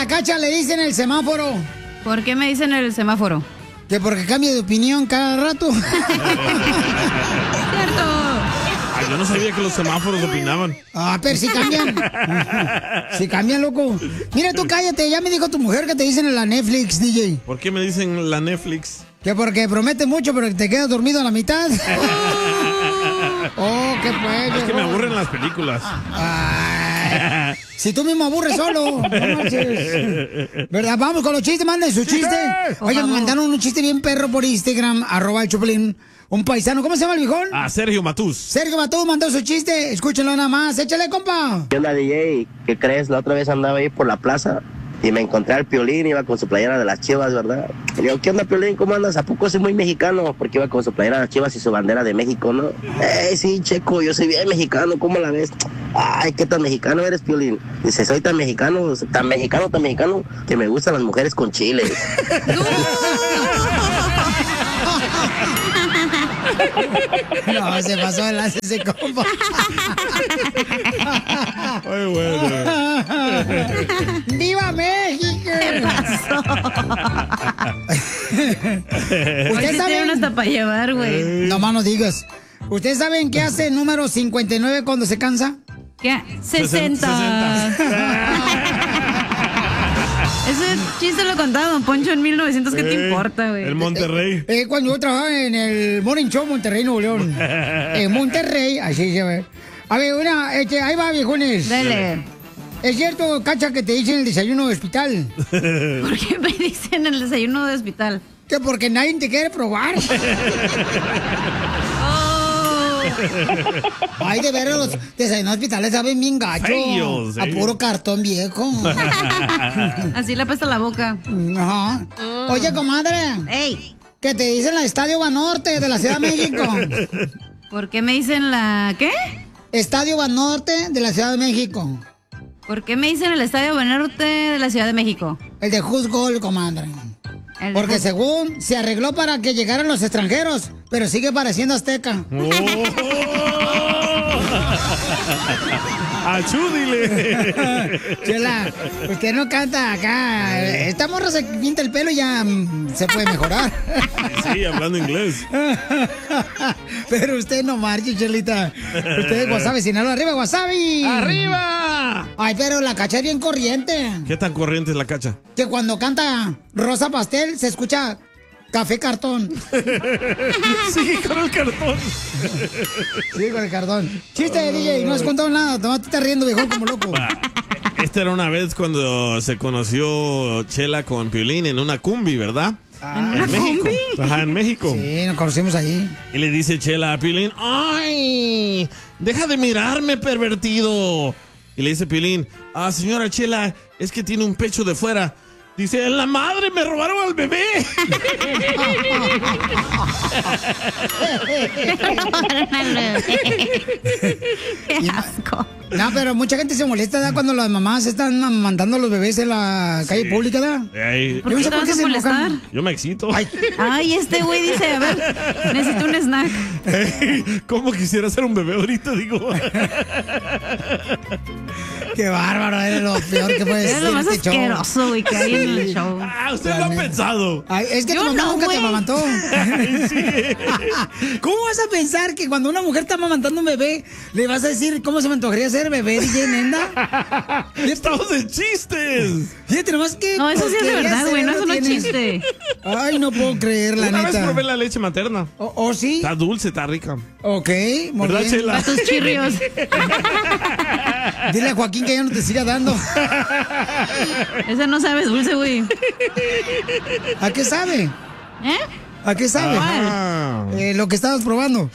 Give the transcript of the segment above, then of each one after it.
la Cacha le dicen el semáforo? ¿Por qué me dicen el semáforo? Que porque cambia de opinión cada rato. Cierto. Yo no sabía que los semáforos opinaban. Pero sí cambian. Sí cambian, loco. Mira, tú cállate. Ya me dijo tu mujer que te dicen en la Netflix, DJ. ¿Por qué me dicen la Netflix? Que porque promete mucho, pero que te quedas dormido a la mitad. Qué pues. Es que me aburren las películas. Ay, si tú mismo aburres solo. No manches. ¿Verdad? Vamos con los chistes, manden su chiste. Oye, me mandaron un chiste bien perro por Instagram, @el Choplin. Un paisano, ¿cómo se llama el viejón? Sergio Matús. Sergio Matús mandó su chiste. Escúchenlo nada más. Échale, compa. ¿Qué onda, DJ? ¿Qué crees? La otra vez andaba ahí por la plaza y me encontré al Piolín, iba con su playera de las Chivas, ¿verdad? Y le digo, ¿qué onda, Piolín? ¿Cómo andas? ¿A poco es muy mexicano? Porque iba con su playera de las Chivas y su bandera de México, ¿no? Sí, Checo, yo soy bien mexicano, ¿cómo la ves? Ay, ¿qué tan mexicano eres, Piolín? Dice, soy tan mexicano, que me gustan las mujeres con chile. No, se pasó de lanza ese compa. Ay, bueno. ¡Viva México! ¿Qué pasó? ¿Ustedes saben hasta para llevar, güey? No más no digas. ¿Ustedes saben qué hace el número 59 cuando se cansa? ¿Qué? 60. Ese chiste lo contaba Don Poncho en 1900. ¿Qué te importa, güey? El Monterrey. Cuando yo trabajaba en el Morning Show Monterrey, Nuevo León. En Monterrey, así se ve. A ver, ahí va, viejones. Dale. ¿Es cierto, Cacha, que te dicen el desayuno de hospital? ¿Por qué me dicen el desayuno de hospital? Que porque nadie te quiere probar. Ay, de veras, los desayunos hospitales saben bien gacho. Feos, A puro cartón viejo. Así le apesta la boca. Ajá. Oye, comadre. ¡Ey! Que te dicen la Estadio Banorte de la Ciudad de México. ¿Por qué me dicen la qué? Estadio Banorte de la Ciudad de México. ¿Por qué me dicen el Estadio Banorte de la Ciudad de México? El de Juzgol, comadre. Porque según se arregló para que llegaran los extranjeros, pero sigue pareciendo azteca. ¡Achúdile! Chela, usted no canta acá. Esta morra se pinta el pelo y ya se puede mejorar. Sí, hablando inglés. Pero usted no marche, Chelita. Usted es Guasave, Sinaloa. ¡Arriba, Wasabi! ¡Arriba! Ay, pero la Cacha es bien corriente. ¿Qué tan corriente es la Cacha? Que cuando canta Rosa Pastel se escucha Café Cartón. Sí, con el cartón. Sí, con el cartón. Chiste, DJ, no has contado nada. Tomás, te estás riendo, viejo, como loco. Esta era una vez cuando se conoció Chela con Piolín en una cumbi, ¿verdad? ¿En México? Ajá, en México. Sí, nos conocimos ahí. Y le dice Chela a Piolín, ¡ay! ¡Deja de mirarme, pervertido! Y le dice Piolín, señora Chela, es que tiene un pecho de fuera. Dice, ¡la madre, me robaron al bebé! ¡Qué asco! No, pero mucha gente se molesta, ¿verdad? Cuando las mamás están mandando a los bebés en la calle pública, ¿verdad? ¿Por qué te vas a molestar? Yo me excito. Ay, este güey dice, a ver, necesito un snack. ¿Cómo quisiera ser un bebé ahorita? Digo. Qué bárbaro, eres lo peor que puedes Eres decir. lo más este show. asqueroso, güey, que hay en el show. Usted lo ha pensado. Ay, es que Yo tu mamá no, nunca güey. te amamantó. ¿Cómo vas a pensar que cuando una mujer está amamantando un bebé, le vas a decir cómo se me antojaría ser bebé, DJ Nenda? ¡Estamos de chistes! Fíjate nomás que... No, eso sí es de verdad, güey, no es un tienes. chiste. Ay, no puedo creer, la Una vez neta. probé la leche materna. ¿Oh, sí? Está dulce, está rica. Ok, muy ¿Verdad, bien. Chela? Para tus chirrios. Dile a Joaquín que ya no te siga dando. Ese no sabe dulce, güey. ¿A qué sabe? ¿Eh? ¿A qué sabe? Ah. Lo que estabas probando.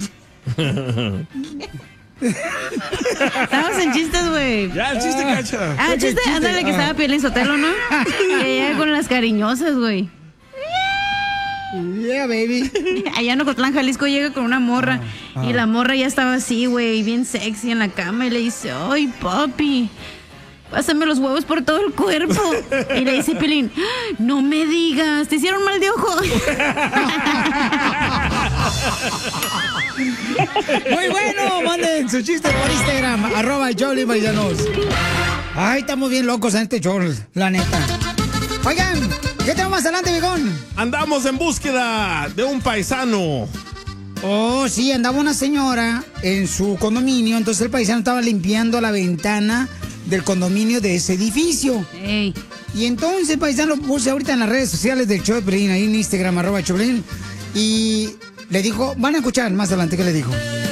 Estamos en chistes, güey. Ya, el chiste, Cacha. El chiste, chiste. ándale, que estaba Piolín Sotelo, ¿no? Que llega con las cariñosas, güey. Yeah, baby. Allá en Ocotlán, Jalisco, llega con una morra. Y la morra ya estaba así, güey, bien sexy en la cama. Y le dice, ay, papi, pásame los huevos por todo el cuerpo. Y le dice Piolín, no me digas, ¿te hicieron mal de ojo? Muy bueno, manden su chiste por Instagram, @JollyMaidanos. Ay, estamos bien locos en este show, la neta. Oigan, ¿qué tenemos más adelante, viejón? Andamos en búsqueda de un paisano. Oh, sí, andaba una señora en su condominio, entonces el paisano estaba limpiando la ventana del condominio de ese edificio. Ey. Y entonces el paisano lo puse ahorita en las redes sociales del show de Piolín, ahí en Instagram, @Choplin, y le dijo, van a escuchar más adelante qué le dijo.